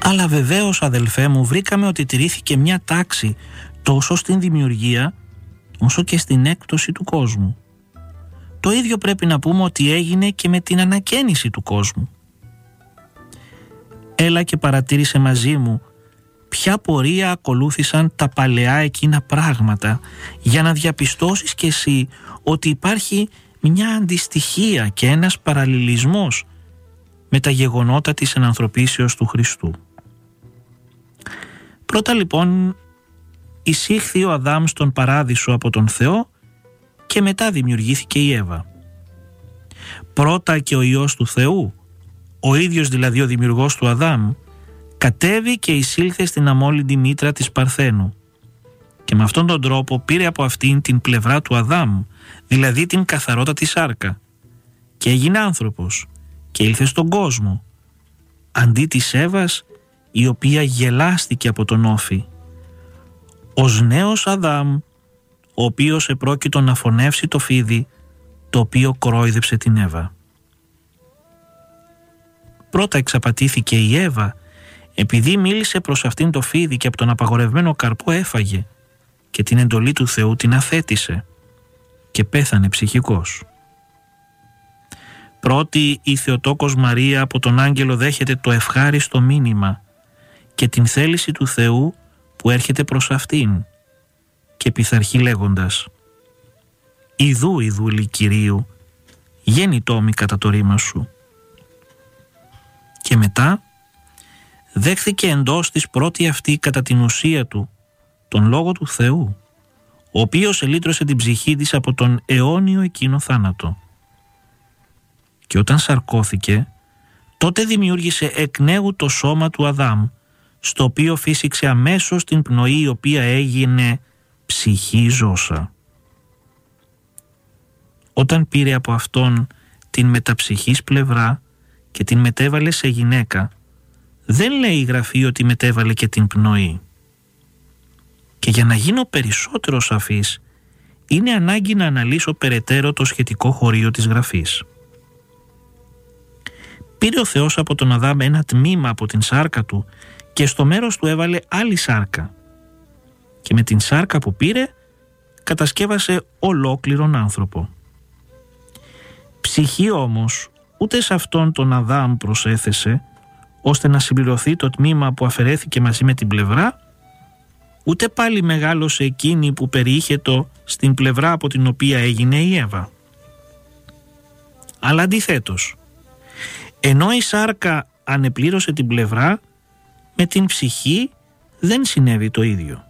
Αλλά βεβαίως, αδελφέ μου, βρήκαμε ότι τηρήθηκε μια τάξη τόσο στην δημιουργία όσο και στην έκπτωση του κόσμου. Το ίδιο πρέπει να πούμε ότι έγινε και με την ανακαίνιση του κόσμου. Έλα και παρατήρησε μαζί μου ποια πορεία ακολούθησαν τα παλαιά εκείνα πράγματα για να διαπιστώσεις κι εσύ ότι υπάρχει μια αντιστοιχία και ένας παραλληλισμός με τα γεγονότα της ενανθρωπίσεως του Χριστού. Πρώτα λοιπόν εισήχθη ο Αδάμ στον παράδεισο από τον Θεό και μετά δημιουργήθηκε η Εύα. Πρώτα και ο Υιός του Θεού, ο ίδιος δηλαδή ο δημιουργός του Αδάμ, κατέβη και εισήλθε στην αμόλυντη μήτρα της Παρθένου και με αυτόν τον τρόπο πήρε από αυτήν την πλευρά του Αδάμ, δηλαδή την καθαρότατη σάρκα, και έγινε άνθρωπος και ήλθε στον κόσμο, αντί της Εύας, η οποία γελάστηκε από τον όφη. Ως νέος Αδάμ, ο οποίος επρόκειτο να φωνεύσει το φίδι, το οποίο κορόιδεψε την Εύα. Πρώτα εξαπατήθηκε η Εύα, επειδή μίλησε προς αυτήν το φίδι και από τον απαγορευμένο καρπό έφαγε και την εντολή του Θεού την αθέτησε και πέθανε ψυχικός. Πρώτη η Θεοτόκος Μαρία από τον άγγελο δέχεται το ευχάριστο μήνυμα και την θέληση του Θεού που έρχεται προς αυτήν και πειθαρχεί λέγοντας «Ιδού, Ιδούλη Κυρίου, γέννητό μη κατά το ρήμα σου». Και μετά δέχθηκε εντός της πρώτη αυτή κατά την ουσία του τον Λόγο του Θεού, ο οποίος ελύτρωσε την ψυχή της από τον αιώνιο εκείνο θάνατο. Και όταν σαρκώθηκε, τότε δημιούργησε εκ νέου το σώμα του Αδάμ, στο οποίο φύσηξε αμέσως την πνοή η οποία έγινε ψυχή ζώσα. Όταν πήρε από αυτόν την μεταψυχής πλευρά και την μετέβαλε σε γυναίκα, δεν λέει η Γραφή ότι μετέβαλε και την πνοή. Και για να γίνω περισσότερο σαφής, είναι ανάγκη να αναλύσω περαιτέρω το σχετικό χωρίο της Γραφής. Πήρε ο Θεός από τον Αδάμ ένα τμήμα από την σάρκα του και στο μέρος του έβαλε άλλη σάρκα. Και με την σάρκα που πήρε κατασκεύασε ολόκληρον άνθρωπο. Ψυχή όμως ούτε σε αυτόν τον Αδάμ προσέθεσε, ώστε να συμπληρωθεί το τμήμα που αφαιρέθηκε μαζί με την πλευρά, ούτε πάλι μεγάλωσε εκείνη που περιείχε το στην πλευρά από την οποία έγινε η Εύα. Αλλά αντιθέτως, ενώ η σάρκα ανεπλήρωσε την πλευρά, με την ψυχή δεν συνέβη το ίδιο.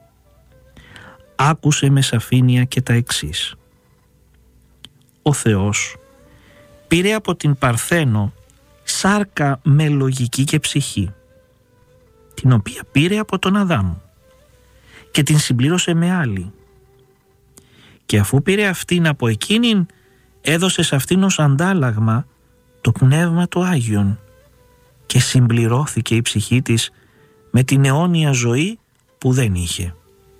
Άκουσε με σαφήνεια και τα εξής. Ο Θεός πήρε από την Παρθένο σάρκα με λογική και ψυχή, την οποία πήρε από τον Αδάμ και την συμπλήρωσε με άλλη. Και αφού πήρε αυτήν από εκείνην, έδωσε σε αυτήν ως αντάλλαγμα το Πνεύμα το Άγιον και συμπληρώθηκε η ψυχή της με την αιώνια ζωή που δεν είχε.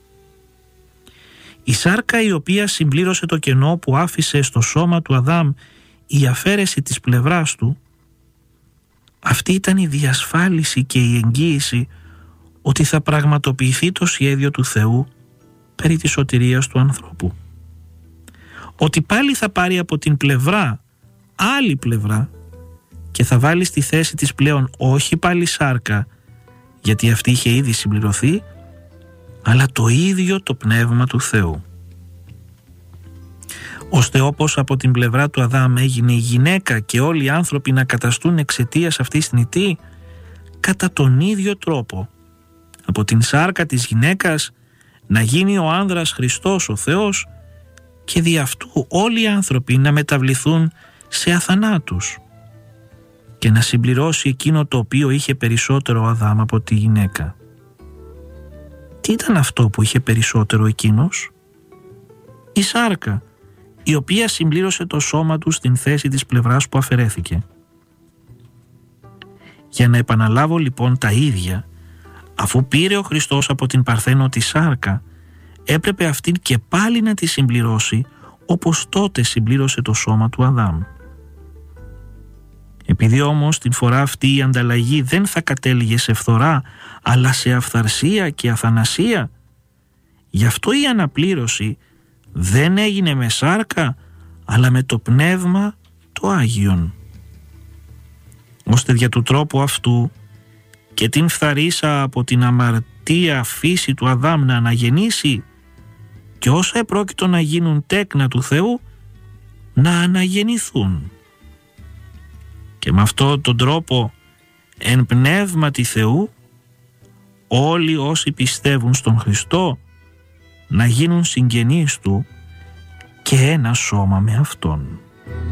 Η σάρκα η οποία συμπλήρωσε το κενό που άφησε στο σώμα του Αδάμ η αφαίρεση της πλευράς του, αυτή ήταν η διασφάλιση και η εγγύηση ότι θα πραγματοποιηθεί το σχέδιο του Θεού περί της σωτηρίας του ανθρώπου. Ότι πάλι θα πάρει από την πλευρά άλλη πλευρά και θα βάλει στη θέση της πλέον όχι πάλι σάρκα, γιατί αυτή είχε ήδη συμπληρωθεί, αλλά το ίδιο το Πνεύμα του Θεού. Ώστε όπως από την πλευρά του Αδάμ έγινε η γυναίκα και όλοι οι άνθρωποι να καταστούν εξαιτίας αυτής θνητή, κατά τον ίδιο τρόπο από την σάρκα της γυναίκας να γίνει ο άνδρας Χριστός ο Θεός και δι' αυτού όλοι οι άνθρωποι να μεταβληθούν σε αθανάτους και να συμπληρώσει εκείνο το οποίο είχε περισσότερο ο Αδάμ από τη γυναίκα. Τι ήταν αυτό που είχε περισσότερο εκείνος? Η σάρκα, η οποία συμπλήρωσε το σώμα του στην θέση της πλευράς που αφαιρέθηκε. Για να επαναλάβω λοιπόν τα ίδια, αφού πήρε ο Χριστός από την Παρθένο τη σάρκα, έπρεπε αυτήν και πάλι να τη συμπληρώσει όπως τότε συμπλήρωσε το σώμα του Αδάμ. Επειδή όμως την φορά αυτή η ανταλλαγή δεν θα κατέληγε σε φθορά, αλλά σε αυθαρσία και αθανασία, γι' αυτό η αναπλήρωση δεν έγινε με σάρκα, αλλά με το πνεύμα το Άγιον. Ώστε δια του τρόπου αυτού και την φθαρίσα από την αμαρτία φύση του Αδάμ να αναγεννήσει και όσα επρόκειτο να γίνουν τέκνα του Θεού να αναγεννηθούν. Και με αυτόν τον τρόπο εν πνεύματι Θεού όλοι όσοι πιστεύουν στον Χριστό να γίνουν συγγενείς Του και ένα σώμα με Αυτόν.